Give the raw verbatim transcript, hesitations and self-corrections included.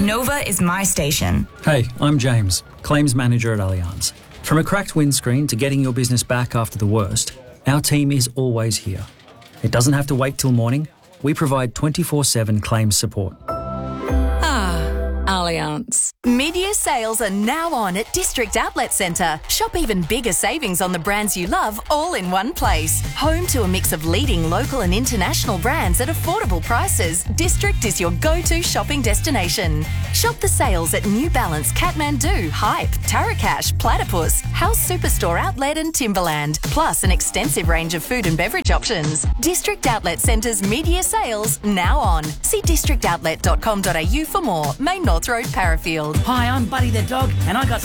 Nova is my station. Hey, I'm James, Claims Manager at Allianz. From a cracked windscreen to getting your business back after the worst, our team is always here. It doesn't have to wait till morning. We provide twenty-four seven claims support. Allianz. Mid-year sales are now on at District Outlet Centre. Shop even bigger savings on the brands you love all in one place. Home to a mix of leading local and international brands at affordable prices, District is your go-to shopping destination. Shop the sales at New Balance, Kathmandu, Hype, Tarakash, Platypus, House Superstore Outlet and Timberland, plus an extensive range of food and beverage options. District Outlet Centre's mid-year sales now on. See district outlet dot com dot a u for more. Main North Road, Parafield. Hi, I'm Buddy the dog, and I got